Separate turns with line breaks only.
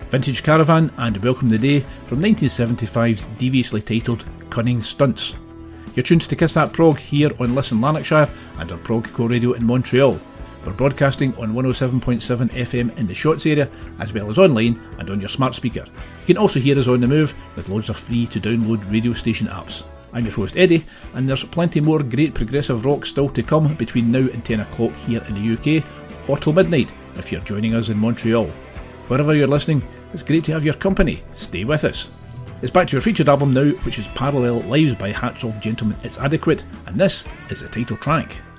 Vintage Caravan and Welcome the Day from 1975's deviously titled Cunning Stunts. You're tuned to Kiss That Prog here on Listen Lanarkshire and on Progcore Radio in Montreal. We're broadcasting on 107.7 FM in the Shorts area, as well as online and on your smart speaker. You can also hear us on the move with loads of free to download radio station apps. I'm your host Eddie, and there's plenty more great progressive rock still to come between now and 10 o'clock here in the UK, or till midnight if you're joining us in Montreal. Wherever you're listening, it's great to have your company. Stay with us. It's back to your featured album now, which is Parallel Lives by Hats Off Gentlemen It's Adequate, and this is the title track.